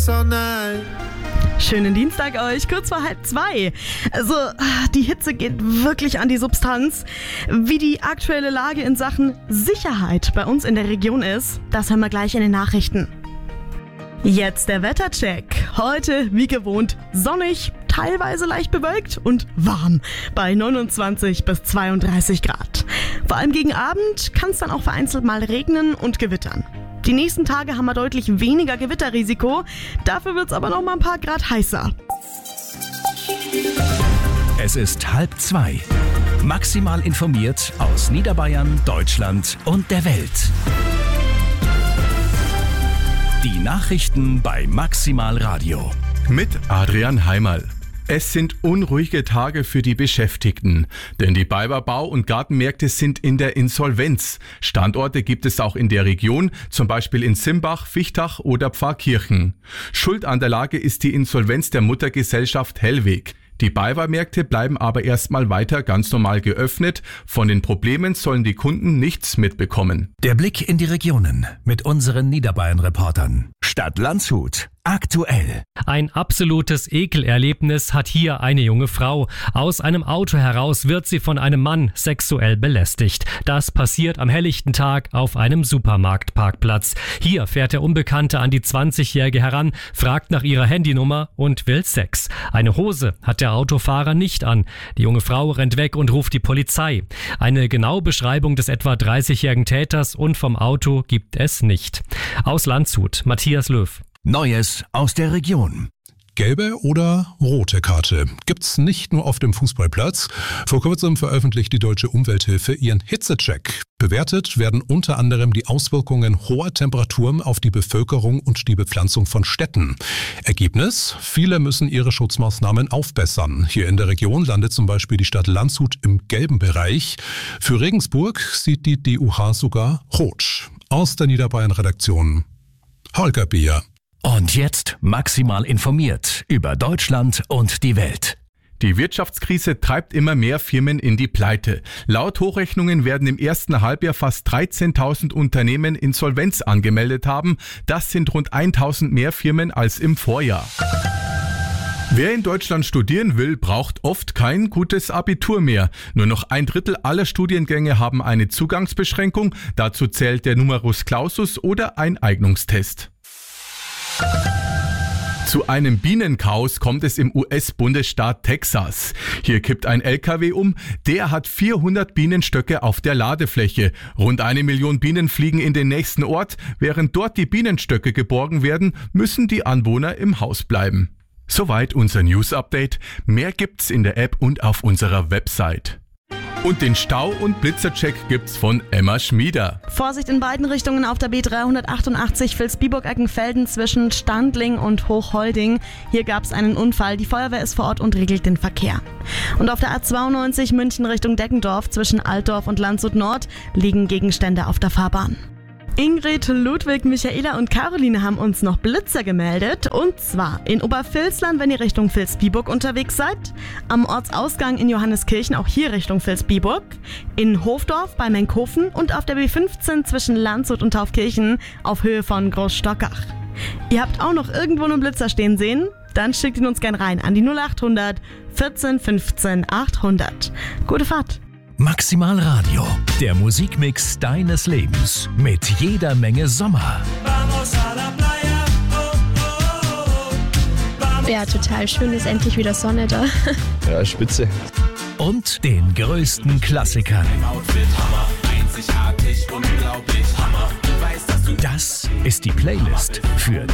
Schönen Dienstag euch, kurz vor 1:30. Also, die Hitze geht wirklich an die Substanz. Wie die aktuelle Lage in Sachen Sicherheit bei uns in der Region ist, das hören wir gleich in den Nachrichten. Jetzt der Wettercheck. Heute, wie gewohnt, sonnig, teilweise leicht bewölkt und warm bei 29 bis 32 Grad. Vor allem gegen Abend kann es dann auch vereinzelt mal regnen und gewittern. Die nächsten Tage haben wir deutlich weniger Gewitterrisiko, dafür wird es aber noch mal ein paar Grad heißer. Es ist 1:30. Maximal informiert aus Niederbayern, Deutschland und der Welt. Die Nachrichten bei Maximal Radio. Mit Adrian Heimerl. Es sind unruhige Tage für die Beschäftigten, denn die BayWa Bau- und Gartenmärkte sind in der Insolvenz. Standorte gibt es auch in der Region, zum Beispiel in Simbach, Vichtach oder Pfarrkirchen. Schuld an der Lage ist die Insolvenz der Muttergesellschaft Hellweg. Die BayWa-Märkte bleiben aber erstmal weiter ganz normal geöffnet. Von den Problemen sollen die Kunden nichts mitbekommen. Der Blick in die Regionen mit unseren Niederbayern-Reportern. Stadt Landshut. Aktuell. Ein absolutes Ekelerlebnis hat hier eine junge Frau. Aus einem Auto heraus wird sie von einem Mann sexuell belästigt. Das passiert am helllichten Tag auf einem Supermarktparkplatz. Hier fährt der Unbekannte an die 20-Jährige heran, fragt nach ihrer Handynummer und will Sex. Eine Hose hat der Autofahrer nicht an. Die junge Frau rennt weg und ruft die Polizei. Eine genaue Beschreibung des etwa 30-jährigen Täters und vom Auto gibt es nicht. Aus Landshut, Matthias Löw. Neues aus der Region. Gelbe oder rote Karte gibt's nicht nur auf dem Fußballplatz. Vor kurzem veröffentlicht die Deutsche Umwelthilfe ihren Hitzecheck. Bewertet werden unter anderem die Auswirkungen hoher Temperaturen auf die Bevölkerung und die Bepflanzung von Städten. Ergebnis? Viele müssen ihre Schutzmaßnahmen aufbessern. Hier in der Region landet zum Beispiel die Stadt Landshut im gelben Bereich. Für Regensburg sieht die DUH sogar rot. Aus der Niederbayern-Redaktion Holger Bier. Und jetzt maximal informiert über Deutschland und die Welt. Die Wirtschaftskrise treibt immer mehr Firmen in die Pleite. Laut Hochrechnungen werden im ersten Halbjahr fast 13.000 Unternehmen Insolvenz angemeldet haben. Das sind rund 1.000 mehr Firmen als im Vorjahr. Wer in Deutschland studieren will, braucht oft kein gutes Abitur mehr. Nur noch 1/3 aller Studiengänge haben eine Zugangsbeschränkung. Dazu zählt der Numerus Clausus oder ein Eignungstest. Zu einem Bienenchaos kommt es im US-Bundesstaat Texas. Hier kippt ein LKW um, der hat 400 Bienenstöcke auf der Ladefläche. Rund 1 Million Bienen fliegen in den nächsten Ort. Während dort die Bienenstöcke geborgen werden, müssen die Anwohner im Haus bleiben. Soweit unser News-Update. Mehr gibt's in der App und auf unserer Website. Und den Stau- und Blitzercheck gibt's von Emma Schmieder. Vorsicht in beiden Richtungen auf der B388 Vilsbiburg-Eckenfelden zwischen Standling und Hochholding. Hier gab's einen Unfall. Die Feuerwehr ist vor Ort und regelt den Verkehr. Und auf der A92 München Richtung Deggendorf zwischen Altdorf und Landshut Nord liegen Gegenstände auf der Fahrbahn. Ingrid, Ludwig, Michaela und Caroline haben uns noch Blitzer gemeldet. Und zwar in Obervilsland, wenn ihr Richtung Vilsbiburg unterwegs seid. Am Ortsausgang in Johanneskirchen, auch hier Richtung Vilsbiburg. In Hofdorf bei Menkhofen und auf der B15 zwischen Landshut und Taufkirchen auf Höhe von Großstockach. Ihr habt auch noch irgendwo einen Blitzer stehen sehen? Dann schickt ihn uns gern rein an die 0800 14 15 800. Gute Fahrt! Maximal Radio, der Musikmix deines Lebens mit jeder Menge Sommer. Ja, total schön, ist endlich wieder Sonne da. Ja, spitze. Und den größten Klassikern. Das ist die Playlist für